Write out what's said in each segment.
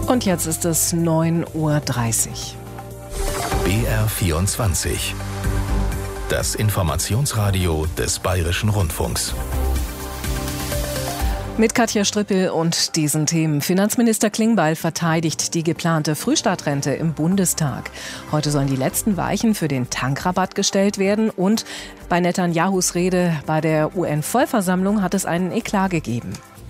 Und jetzt ist es 9:30 Uhr. BR24. Das Informationsradio des Bayerischen Rundfunks. Mit Katja Strippel und diesen Themen. Finanzminister Klingbeil verteidigt die geplante Frühstartrente im Bundestag. Heute sollen die letzten Weichen für den Tankrabatt gestellt werden. Und bei Netanyahus Rede bei der UN-Vollversammlung hat es einen Eklat gegeben.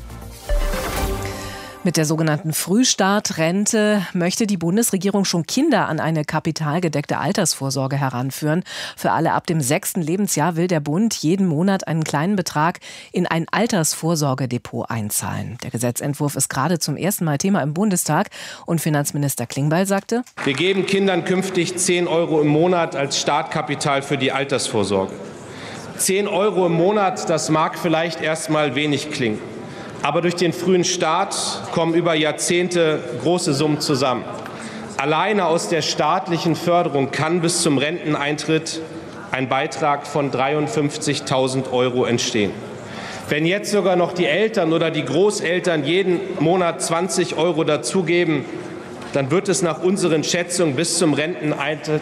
Mit der sogenannten Frühstartrente möchte die Bundesregierung schon Kinder an eine kapitalgedeckte Altersvorsorge heranführen. Für alle ab dem 6. Lebensjahr will der Bund jeden Monat einen kleinen Betrag in ein Altersvorsorgedepot einzahlen. Der Gesetzentwurf ist gerade zum ersten Mal Thema im Bundestag. Und Finanzminister Klingbeil sagte: Wir geben Kindern künftig 10 € im Monat als Startkapital für die Altersvorsorge. 10 € im Monat, das mag vielleicht erst mal wenig klingen. Aber durch den frühen Start kommen über Jahrzehnte große Summen zusammen. Alleine aus der staatlichen Förderung kann bis zum Renteneintritt ein Beitrag von 53.000 € entstehen. Wenn jetzt sogar noch die Eltern oder die Großeltern jeden Monat 20 € dazugeben, dann wird es nach unseren Schätzungen bis zum Renteneintritt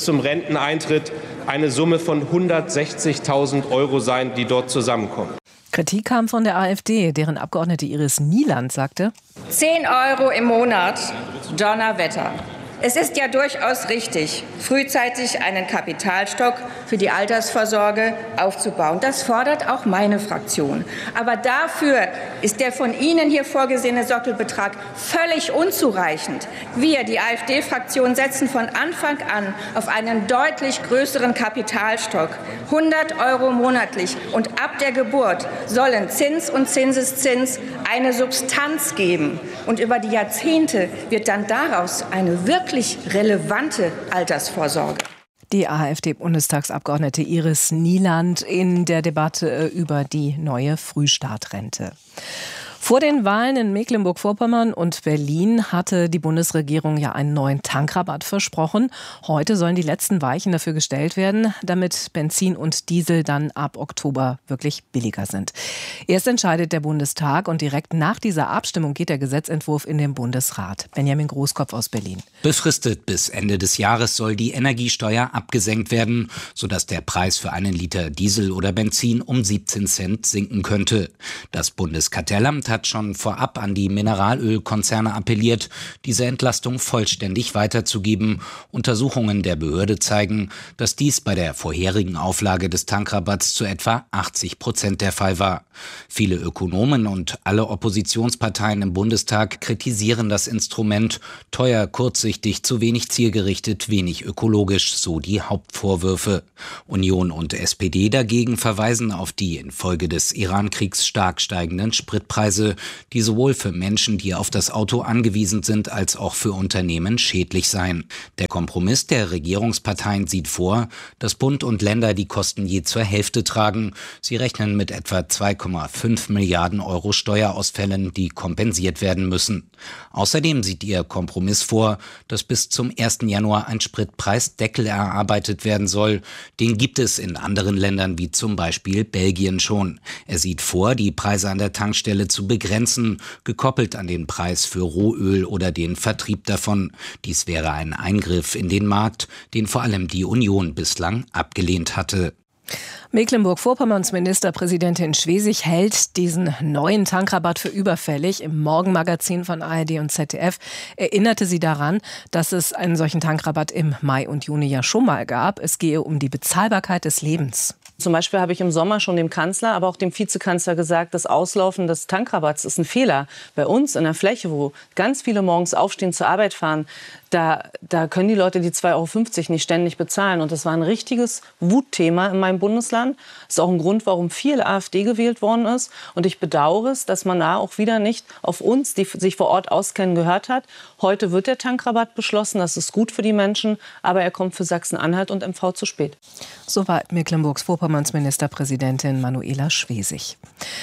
eine Summe von 160.000 € sein, die dort zusammenkommt. Kritik kam von der AfD, deren Abgeordnete Iris Nieland sagte: 10 € im Monat, Donnerwetter. Es ist ja durchaus richtig, frühzeitig einen Kapitalstock für die Altersvorsorge aufzubauen. Das fordert auch meine Fraktion. Aber dafür ist der von Ihnen hier vorgesehene Sockelbetrag völlig unzureichend. Wir, die AfD-Fraktion, setzen von Anfang an auf einen deutlich größeren Kapitalstock. 100 € monatlich und ab der Geburt sollen Zins und Zinseszins eine Substanz geben. Und über die Jahrzehnte wird dann daraus eine wirklich relevante Altersvorsorge. Die AfD-Bundestagsabgeordnete Iris Nieland in der Debatte über die neue Frühstartrente. Vor den Wahlen in Mecklenburg-Vorpommern und Berlin hatte die Bundesregierung ja einen neuen Tankrabatt versprochen. Heute sollen die letzten Weichen dafür gestellt werden, damit Benzin und Diesel dann ab Oktober wirklich billiger sind. Erst entscheidet der Bundestag und direkt nach dieser Abstimmung geht der Gesetzentwurf in den Bundesrat. Benjamin Großkopf aus Berlin. Befristet bis Ende des Jahres soll die Energiesteuer abgesenkt werden, sodass der Preis für einen Liter Diesel oder Benzin um 17 Cent sinken könnte. Das Bundeskartellamt hat schon vorab an die Mineralölkonzerne appelliert, diese Entlastung vollständig weiterzugeben. Untersuchungen der Behörde zeigen, dass dies bei der vorherigen Auflage des Tankrabatts zu etwa 80% der Fall war. Viele Ökonomen und alle Oppositionsparteien im Bundestag kritisieren das Instrument. Teuer, kurzsichtig, zu wenig zielgerichtet, wenig ökologisch, so die Hauptvorwürfe. Union und SPD dagegen verweisen auf die infolge des Iran-Kriegs stark steigenden Spritpreise, die sowohl für Menschen, die auf das Auto angewiesen sind, als auch für Unternehmen schädlich seien. Der Kompromiss der Regierungsparteien sieht vor, dass Bund und Länder die Kosten je zur Hälfte tragen. Sie rechnen mit etwa 2,5 Milliarden € Steuerausfällen, die kompensiert werden müssen. Außerdem sieht ihr Kompromiss vor, dass bis zum 1. Januar ein Spritpreisdeckel erarbeitet werden soll. Den gibt es in anderen Ländern wie zum Beispiel Belgien schon. Er sieht vor, die Preise an der Tankstelle zu begrenzen, gekoppelt an den Preis für Rohöl oder den Vertrieb davon. Dies wäre ein Eingriff in den Markt, den vor allem die Union bislang abgelehnt hatte. Mecklenburg-Vorpommerns Ministerpräsidentin Schwesig hält diesen neuen Tankrabatt für überfällig. Im Morgenmagazin von ARD und ZDF erinnerte sie daran, dass es einen solchen Tankrabatt im Mai und Juni ja schon mal gab. Es gehe um die Bezahlbarkeit des Lebens. Zum Beispiel habe ich im Sommer schon dem Kanzler, aber auch dem Vizekanzler gesagt, das Auslaufen des Tankrabatts ist ein Fehler. Bei uns in der Fläche, wo ganz viele morgens aufstehen, zur Arbeit fahren, da können die Leute die 2,50 € nicht ständig bezahlen. Und das war ein richtiges Wutthema in meinem Bundesland. Das ist auch ein Grund, warum viel AfD gewählt worden ist. Und ich bedauere es, dass man da auch wieder nicht auf uns, die sich vor Ort auskennen, gehört hat. Heute wird der Tankrabatt beschlossen. Das ist gut für die Menschen. Aber er kommt für Sachsen-Anhalt und MV zu spät. Soweit Mecklenburg-Vorpommerns Ministerpräsidentin Manuela Schwesig.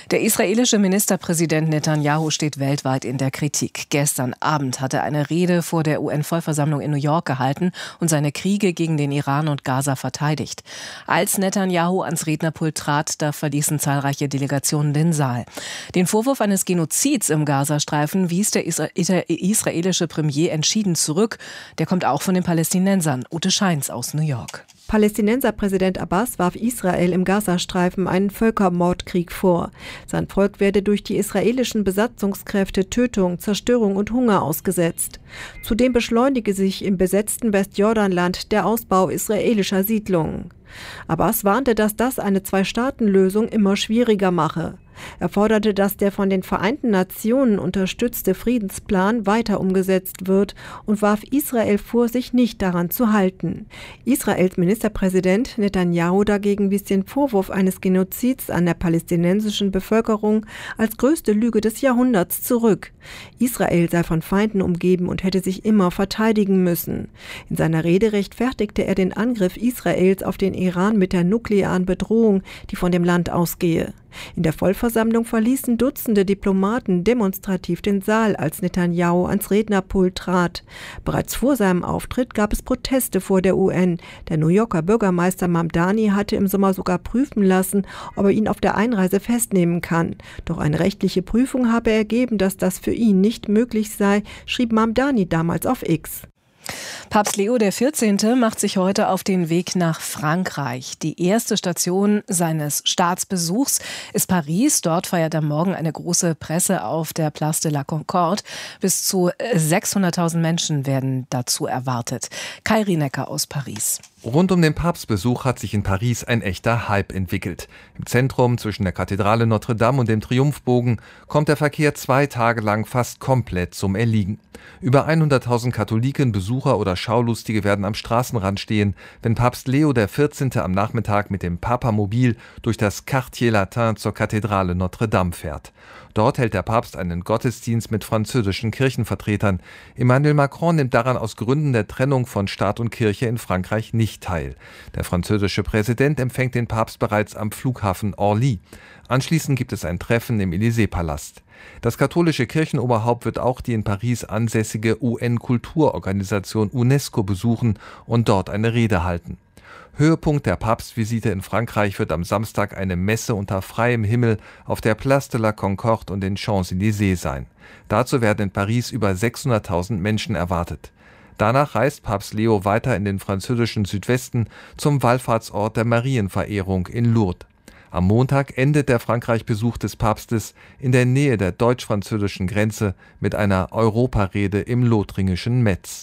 Der israelische Ministerpräsident Netanyahu steht weltweit in der Kritik. Gestern Abend hat er eine Rede vor der UN-Vollversammlung in New York gehalten und seine Kriege gegen den Iran und Gaza verteidigt. Als Netanyahu ans Rednerpult trat, da verließen zahlreiche Delegationen den Saal. Den Vorwurf eines Genozids im Gazastreifen wies der israelische Premier entschieden zurück. Der kommt auch von den Palästinensern. Ute Scheins aus New York. Palästinenserpräsident Abbas warf Israel im Gazastreifen einen Völkermordkrieg vor. Sein Volk werde durch die israelischen Besatzungskräfte Tötung, Zerstörung und Hunger ausgesetzt. Zudem beschleunige sich im besetzten Westjordanland der Ausbau israelischer Siedlungen. Abbas warnte, dass das eine Zwei-Staaten-Lösung immer schwieriger mache. Er forderte, dass der von den Vereinten Nationen unterstützte Friedensplan weiter umgesetzt wird und warf Israel vor, sich nicht daran zu halten. Israels Ministerpräsident Netanyahu dagegen wies den Vorwurf eines Genozids an der palästinensischen Bevölkerung als größte Lüge des Jahrhunderts zurück. Israel sei von Feinden umgeben und hätte sich immer verteidigen müssen. In seiner Rede rechtfertigte er den Angriff Israels auf den Iran mit der nuklearen Bedrohung, die von dem Land ausgehe. In der Vollversammlung verließen Dutzende Diplomaten demonstrativ den Saal, als Netanyahu ans Rednerpult trat. Bereits vor seinem Auftritt gab es Proteste vor der UN. Der New Yorker Bürgermeister Mamdani hatte im Sommer sogar prüfen lassen, ob er ihn auf der Einreise festnehmen kann. Doch eine rechtliche Prüfung habe ergeben, dass das für ihn nicht möglich sei, schrieb Mamdani damals auf X. Papst Leo XIV. Macht sich heute auf den Weg nach Frankreich. Die erste Station seines Staatsbesuchs ist Paris. Dort feiert er morgen eine große Presse auf der Place de la Concorde. Bis zu 600.000 Menschen werden dazu erwartet. Kai Rienecker aus Paris. Rund um den Papstbesuch hat sich in Paris ein echter Hype entwickelt. Im Zentrum zwischen der Kathedrale Notre Dame und dem Triumphbogen kommt der Verkehr 2 Tage lang fast komplett zum Erliegen. Über 100.000 Katholiken, Besucher oder Schaulustige werden am Straßenrand stehen, wenn Papst Leo XIV. Am Nachmittag mit dem Papamobil durch das Quartier Latin zur Kathedrale Notre Dame fährt. Dort hält der Papst einen Gottesdienst mit französischen Kirchenvertretern. Emmanuel Macron nimmt daran aus Gründen der Trennung von Staat und Kirche in Frankreich nicht teil. Der französische Präsident empfängt den Papst bereits am Flughafen Orly. Anschließend gibt es ein Treffen im Élysée-Palast. Das katholische Kirchenoberhaupt wird auch die in Paris ansässige UN-Kulturorganisation UNESCO besuchen und dort eine Rede halten. Höhepunkt der Papstvisite in Frankreich wird am Samstag eine Messe unter freiem Himmel auf der Place de la Concorde und den Champs-Élysées sein. Dazu werden in Paris über 600.000 Menschen erwartet. Danach reist Papst Leo weiter in den französischen Südwesten zum Wallfahrtsort der Marienverehrung in Lourdes. Am Montag endet der Frankreich-Besuch des Papstes in der Nähe der deutsch-französischen Grenze mit einer Europarede im lothringischen Metz.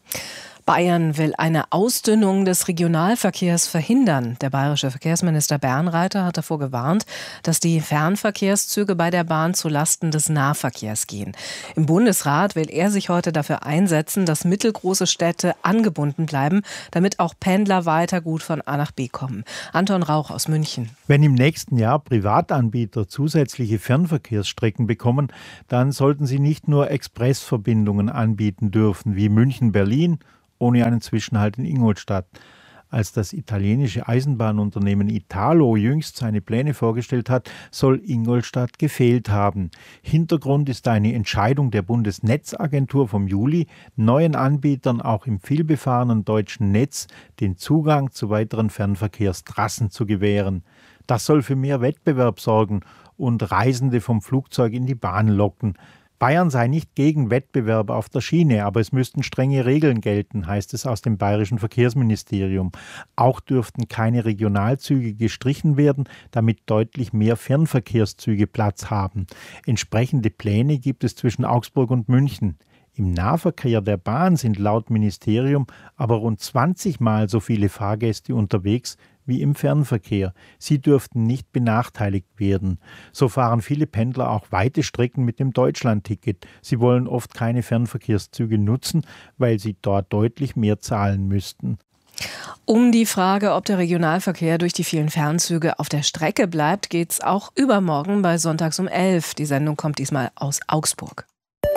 Bayern will eine Ausdünnung des Regionalverkehrs verhindern. Der bayerische Verkehrsminister Bernreiter hat davor gewarnt, dass die Fernverkehrszüge bei der Bahn zulasten des Nahverkehrs gehen. Im Bundesrat will er sich heute dafür einsetzen, dass mittelgroße Städte angebunden bleiben, damit auch Pendler weiter gut von A nach B kommen. Anton Rauch aus München. Wenn im nächsten Jahr Privatanbieter zusätzliche Fernverkehrsstrecken bekommen, dann sollten sie nicht nur Expressverbindungen anbieten dürfen, wie München-Berlin, ohne einen Zwischenhalt in Ingolstadt. Als das italienische Eisenbahnunternehmen Italo jüngst seine Pläne vorgestellt hat, soll Ingolstadt gefehlt haben. Hintergrund ist eine Entscheidung der Bundesnetzagentur vom Juli, neuen Anbietern auch im vielbefahrenen deutschen Netz den Zugang zu weiteren Fernverkehrstrassen zu gewähren. Das soll für mehr Wettbewerb sorgen und Reisende vom Flugzeug in die Bahn locken. Bayern sei nicht gegen Wettbewerb auf der Schiene, aber es müssten strenge Regeln gelten, heißt es aus dem bayerischen Verkehrsministerium. Auch dürften keine Regionalzüge gestrichen werden, damit deutlich mehr Fernverkehrszüge Platz haben. Entsprechende Pläne gibt es zwischen Augsburg und München. Im Nahverkehr der Bahn sind laut Ministerium aber rund 20 Mal so viele Fahrgäste unterwegs wie im Fernverkehr. Sie dürften nicht benachteiligt werden. So fahren viele Pendler auch weite Strecken mit dem Deutschlandticket. Sie wollen oft keine Fernverkehrszüge nutzen, weil sie dort deutlich mehr zahlen müssten. Um die Frage, ob der Regionalverkehr durch die vielen Fernzüge auf der Strecke bleibt, geht es auch übermorgen bei Sonntags um 11. Die Sendung kommt diesmal aus Augsburg.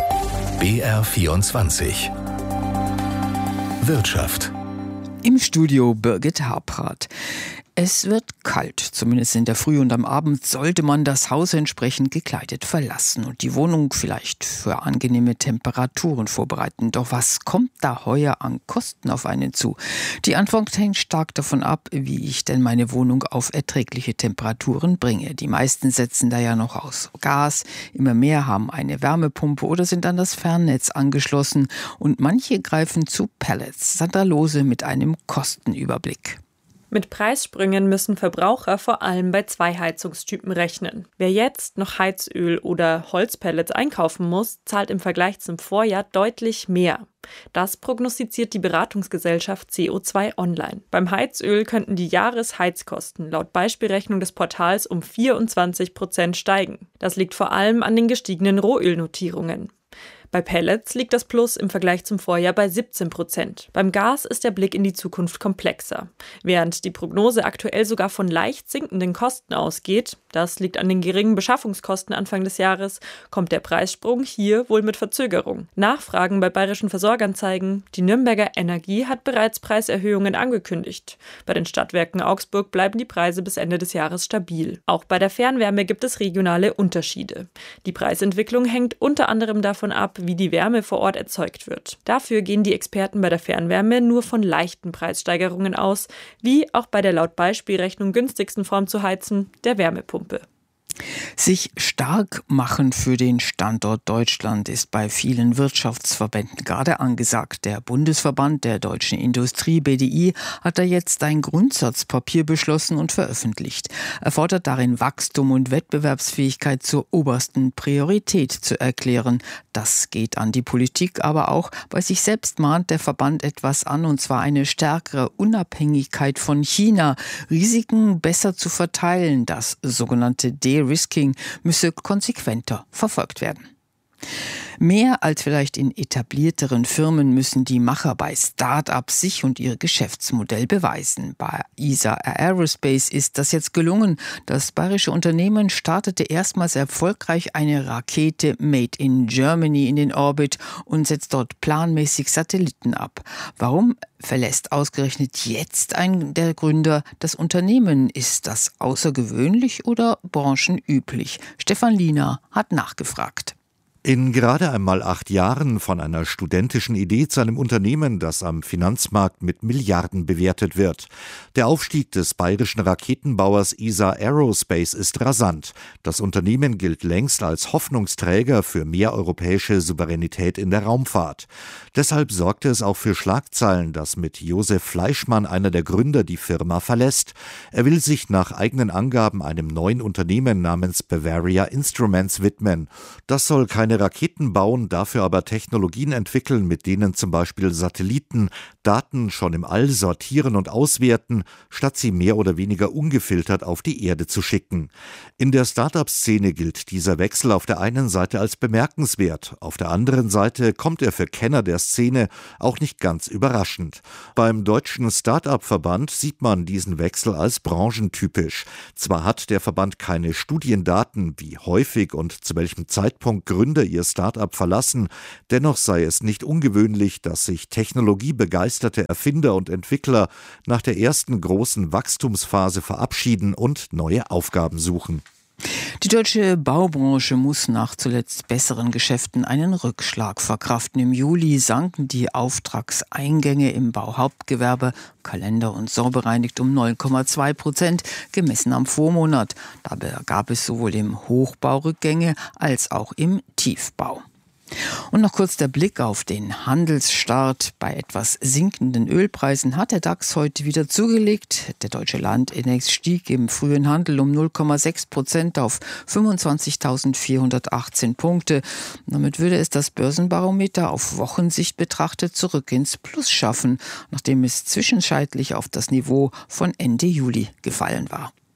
BR24 Wirtschaft. Im Studio Birgit Habrath. Es wird kalt, zumindest in der Früh und am Abend sollte man das Haus entsprechend gekleidet verlassen und die Wohnung vielleicht für angenehme Temperaturen vorbereiten. Doch was kommt da heuer an Kosten auf einen zu? Die Antwort hängt stark davon ab, wie ich denn meine Wohnung auf erträgliche Temperaturen bringe. Die meisten setzen da ja noch aus Gas, immer mehr haben eine Wärmepumpe oder sind an das Fernnetz angeschlossen und manche greifen zu Pellets. Sandra Lohse mit einem Kostenüberblick. Mit Preissprüngen müssen Verbraucher vor allem bei 2 Heizungstypen rechnen. Wer jetzt noch Heizöl oder Holzpellets einkaufen muss, zahlt im Vergleich zum Vorjahr deutlich mehr. Das prognostiziert die Beratungsgesellschaft CO2 Online. Beim Heizöl könnten die Jahresheizkosten laut Beispielrechnung des Portals um 24% steigen. Das liegt vor allem an den gestiegenen Rohölnotierungen. Bei Pellets liegt das Plus im Vergleich zum Vorjahr bei 17%. Beim Gas ist der Blick in die Zukunft komplexer. Während die Prognose aktuell sogar von leicht sinkenden Kosten ausgeht, das liegt an den geringen Beschaffungskosten Anfang des Jahres, kommt der Preissprung hier wohl mit Verzögerung. Nachfragen bei bayerischen Versorgern zeigen, die Nürnberger Energie hat bereits Preiserhöhungen angekündigt. Bei den Stadtwerken Augsburg bleiben die Preise bis Ende des Jahres stabil. Auch bei der Fernwärme gibt es regionale Unterschiede. Die Preisentwicklung hängt unter anderem davon ab, wie die Wärme vor Ort erzeugt wird. Dafür gehen die Experten bei der Fernwärme nur von leichten Preissteigerungen aus, wie auch bei der laut Beispielrechnung günstigsten Form zu heizen, der Wärmepumpe. Sich stark machen für den Standort Deutschland ist bei vielen Wirtschaftsverbänden gerade angesagt. Der Bundesverband der deutschen Industrie, BDI, hat da jetzt ein Grundsatzpapier beschlossen und veröffentlicht. Er fordert darin, Wachstum und Wettbewerbsfähigkeit zur obersten Priorität zu erklären. Das geht an die Politik, aber auch bei sich selbst mahnt der Verband etwas an, und zwar eine stärkere Unabhängigkeit von China, Risiken besser zu verteilen, das sogenannte De-Risking müsse konsequenter verfolgt werden. Mehr als vielleicht in etablierteren Firmen müssen die Macher bei Start-ups sich und ihr Geschäftsmodell beweisen. Bei ESA Aerospace ist das jetzt gelungen. Das bayerische Unternehmen startete erstmals erfolgreich eine Rakete Made in Germany in den Orbit und setzt dort planmäßig Satelliten ab. Warum verlässt ausgerechnet jetzt ein der Gründer das Unternehmen? Ist das außergewöhnlich oder branchenüblich? Stefan Liener hat nachgefragt. In gerade einmal 8 Jahren von einer studentischen Idee zu einem Unternehmen, das am Finanzmarkt mit Milliarden bewertet wird. Der Aufstieg des bayerischen Raketenbauers ESA Aerospace ist rasant. Das Unternehmen gilt längst als Hoffnungsträger für mehr europäische Souveränität in der Raumfahrt. Deshalb sorgte es auch für Schlagzeilen, dass mit Josef Fleischmann einer der Gründer die Firma verlässt. Er will sich nach eigenen Angaben einem neuen Unternehmen namens Bavaria Instruments widmen. Das soll keine Raketen bauen, dafür aber Technologien entwickeln, mit denen zum Beispiel Satelliten Daten schon im All sortieren und auswerten, statt sie mehr oder weniger ungefiltert auf die Erde zu schicken. In der Start-up-Szene gilt dieser Wechsel auf der einen Seite als bemerkenswert, auf der anderen Seite kommt er für Kenner der Szene auch nicht ganz überraschend. Beim Deutschen Start-up-Verband sieht man diesen Wechsel als branchentypisch. Zwar hat der Verband keine Studiendaten, wie häufig und zu welchem Zeitpunkt Gründer ihr Start-up verlassen, dennoch sei es nicht ungewöhnlich, dass sich technologiebegeisterte Erfinder und Entwickler nach der ersten großen Wachstumsphase verabschieden und neue Aufgaben suchen. Die deutsche Baubranche muss nach zuletzt besseren Geschäften einen Rückschlag verkraften. Im Juli sanken die Auftragseingänge im Bauhauptgewerbe, Kalender und Sorbereinigt um 9,2%, gemessen am Vormonat. Dabei gab es sowohl im Hochbau Rückgänge als auch im Tiefbau. Und noch kurz der Blick auf den Handelsstart. Bei etwas sinkenden Ölpreisen hat der DAX heute wieder zugelegt. Der deutsche Landindex stieg im frühen Handel um 0,6% auf 25.418 Punkte. Damit würde es das Börsenbarometer auf Wochensicht betrachtet zurück ins Plus schaffen, nachdem es zwischenzeitlich auf das Niveau von Ende Juli gefallen war.